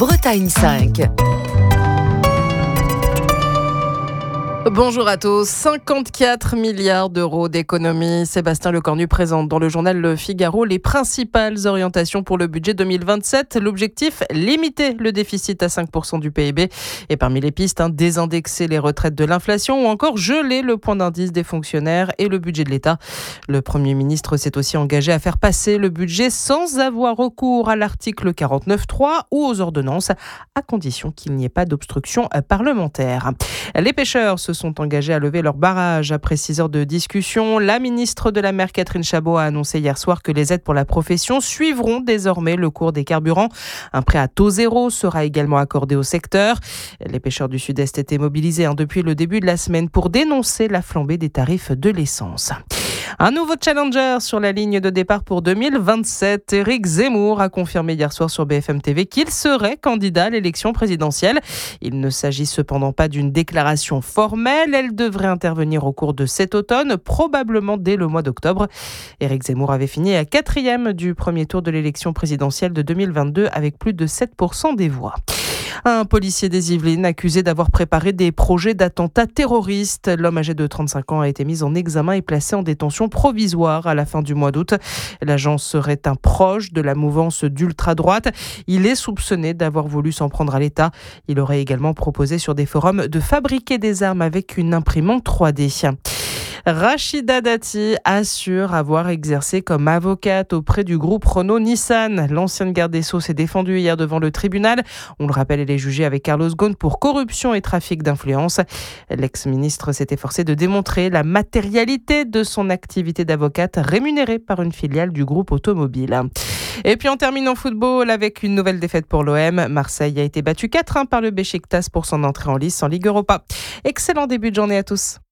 Bretagne 5. Bonjour à tous. 54 milliards d'euros d'économies. Sébastien Lecornu présente dans le journal Le Figaro les principales orientations pour le budget 2027. L'objectif, limiter le déficit à 5% du PIB. Et parmi les pistes, désindexer les retraites de l'inflation ou encore geler le point d'indice des fonctionnaires et le budget de l'État. Le Premier ministre s'est aussi engagé à faire passer le budget sans avoir recours à l'article 49.3 ou aux ordonnances, à condition qu'il n'y ait pas d'obstruction parlementaire. Les pêcheurs se sont engagés à lever leur barrage après 6 heures de discussion. La ministre de la Mer, Catherine Chabot, a annoncé hier soir que les aides pour la profession suivront désormais le cours des carburants. Un prêt à taux zéro sera également accordé au secteur. Les pêcheurs du Sud-Est étaient mobilisés depuis le début de la semaine pour dénoncer la flambée des tarifs de l'essence. Un nouveau challenger sur la ligne de départ pour 2027. Éric Zemmour a confirmé hier soir sur BFM TV qu'il serait candidat à l'élection présidentielle. Il ne s'agit cependant pas d'une déclaration formelle. Elle devrait intervenir au cours de cet automne, probablement dès le mois d'octobre. Éric Zemmour avait fini à 4e du premier tour de l'élection présidentielle de 2022 avec plus de 7% des voix. Un policier des Yvelines accusé d'avoir préparé des projets d'attentats terroristes. L'homme âgé de 35 ans a été mis en examen et placé en détention provisoire à la fin du mois d'août. L'agent serait un proche de la mouvance d'ultra-droite. Il est soupçonné d'avoir voulu s'en prendre à l'État. Il aurait également proposé sur des forums de fabriquer des armes avec une imprimante 3D. Rachida Dati assure avoir exercé comme avocate auprès du groupe Renault-Nissan. L'ancienne garde des Sceaux s'est défendue hier devant le tribunal. On le rappelle, elle est jugée avec Carlos Ghosn pour corruption et trafic d'influence. L'ex-ministre s'est efforcé de démontrer la matérialité de son activité d'avocate rémunérée par une filiale du groupe automobile. Et puis on termine en football avec une nouvelle défaite pour l'OM. Marseille a été battu 4-1 par le Beşiktaş pour son entrée en lice en Ligue Europa. Excellent début de journée à tous.